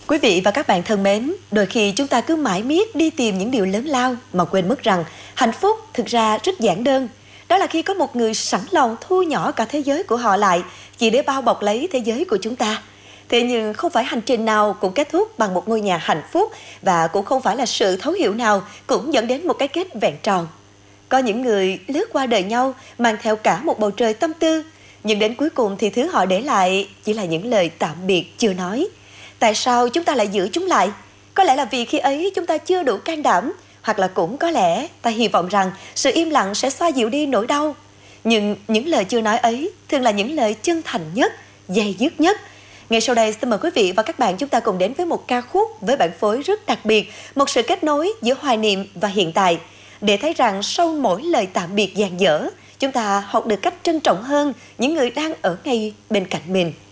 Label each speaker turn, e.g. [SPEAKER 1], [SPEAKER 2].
[SPEAKER 1] Quý vị và các bạn thân mến, đôi khi chúng ta cứ mãi miết đi tìm những điều lớn lao mà quên mất rằng hạnh phúc thực ra rất giản đơn. Đó là khi có một người sẵn lòng thu nhỏ cả thế giới của họ lại chỉ để bao bọc lấy thế giới của chúng ta. Thế nhưng không phải hành trình nào cũng kết thúc bằng một ngôi nhà hạnh phúc và cũng không phải là sự thấu hiểu nào cũng dẫn đến một cái kết vẹn tròn. Có những người lướt qua đời nhau mang theo cả một bầu trời tâm tư, nhưng đến cuối cùng thì thứ họ để lại chỉ là những lời tạm biệt chưa nói. Tại sao chúng ta lại giữ chúng lại? Có lẽ là vì khi ấy chúng ta chưa đủ can đảm, hoặc là cũng có lẽ ta hy vọng rằng sự im lặng sẽ xoa dịu đi nỗi đau. Nhưng những lời chưa nói ấy thường là những lời chân thành nhất, dày dứt nhất. Ngay sau đây xin mời quý vị và các bạn chúng ta cùng đến với một ca khúc với bản phối rất đặc biệt, một sự kết nối giữa hoài niệm và hiện tại, để thấy rằng sau mỗi lời tạm biệt dang dở, chúng ta học được cách trân trọng hơn những người đang ở ngay bên cạnh mình.